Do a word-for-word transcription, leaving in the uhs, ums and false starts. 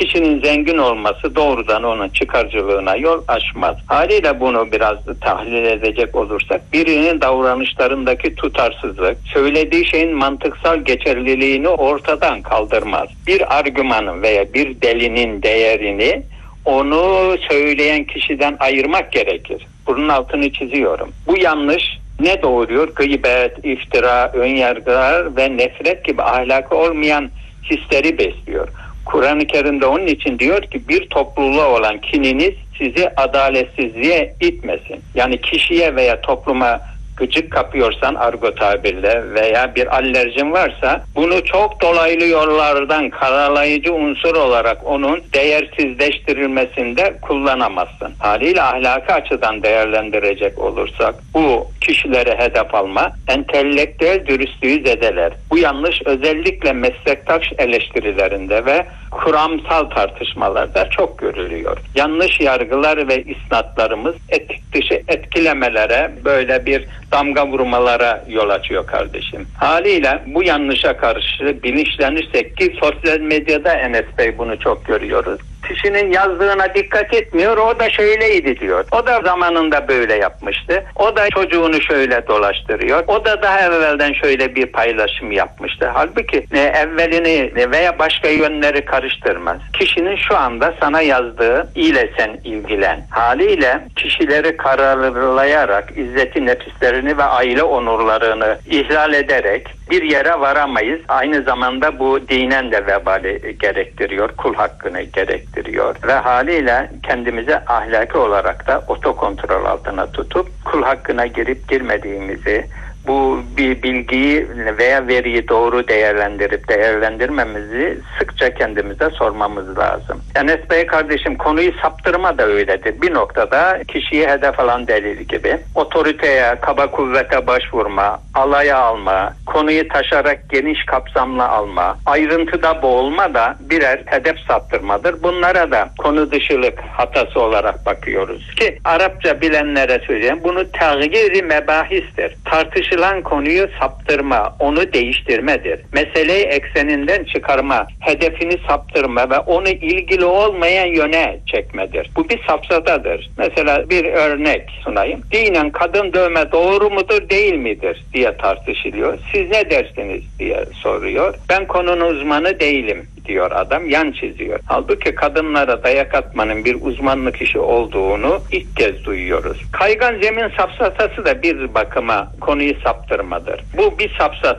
Kişinin zengin olması doğrudan onun çıkarcılığına yol açmaz. Haliyle bunu biraz da tahlil edecek olursak, birinin davranışlarındaki tutarsızlık, söylediği şeyin mantıksal geçerliliğini ortadan kaldırmaz. Bir argümanın veya bir delinin değerini onu söyleyen kişiden ayırmak gerekir. Bunun altını çiziyorum. Bu yanlış ne doğuruyor? Gıybet, iftira, önyargılar ve nefret gibi ahlakı olmayan hisleri besliyor. Kur'an-ı Kerim'de onun için diyor ki bir topluluğa olan kininiz sizi adaletsizliğe itmesin. Yani kişiye veya topluma gıcık kapıyorsan argo tabirle veya bir alerjin varsa bunu çok dolaylı yollardan karalayıcı unsur olarak onun değersizleştirilmesinde kullanamazsın. Haliyle ahlaki açıdan değerlendirecek olursak bu kişilere hedef alma entelektüel dürüstlüğü zedeler. Bu yanlış özellikle meslektaş eleştirilerinde ve kuramsal tartışmalarda çok görülüyor. Yanlış yargılar ve isnatlarımız etik dışı etkilemelere, böyle bir damga vurmalara yol açıyor kardeşim. Haliyle bu yanlışa karşı bilinçlenirsek ki sosyal medyada Enes Bey bunu çok görüyoruz. Kişinin yazdığına dikkat etmiyor. O da şöyleydi diyor. O da zamanında böyle yapmıştı. O da çocuğunu şöyle dolaştırıyor. O da daha evvelden şöyle bir paylaşım yapmıştı. Halbuki e, evvelini veya başka yönleri karıştırmaz. Kişinin şu anda sana yazdığı ile sen ilgilen. Haliyle kişileri kararlayarak izzeti nefislerini ve aile onurlarını ihlal ederek bir yere varamayız. Aynı zamanda bu dinen de vebali gerektiriyor. Kul hakkını gerektiriyor. Ve haliyle kendimize ahlaki olarak da otokontrol altına tutup kul hakkına girip girmediğimizi, bu bir bilgiyi veya veriyi doğru değerlendirip değerlendirmemizi sıkça kendimize sormamız lazım. Enes Bey kardeşim, konuyu saptırma da öyledir. Bir noktada kişiyi hedef alan delil gibi otoriteye, kaba kuvvete başvurma, alaya alma, konuyu taşarak geniş kapsamlı alma, ayrıntıda boğulma da birer hedef saptırmadır. Bunlara da konu dışılık hatası olarak bakıyoruz ki Arapça bilenlere söyleyeyim, bunu tağyir-i mebahistir. Tartış konuyu saptırma, onu değiştirmedir. Meseleyi ekseninden çıkarma, hedefini saptırma ve onu ilgili olmayan yöne çekmedir. Bu bir safsatadır. Mesela bir örnek sunayım. Dinen kadın dövme doğru mudur, değil midir diye tartışılıyor. Siz ne dersiniz diye soruyor. Ben konunun uzmanı değilim diyor adam, yan çiziyor. Halbuki kadınlara dayak atmanın bir uzmanlık işi olduğunu ilk kez duyuyoruz. Kaygan zemin safsatası da bir bakıma konuyu saptırmadır. Bu bir safsata.